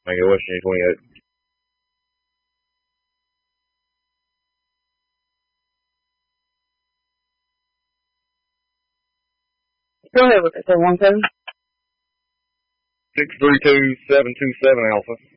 Tango Western 28. Go ahead with it. 1-7. 632-727 Alpha.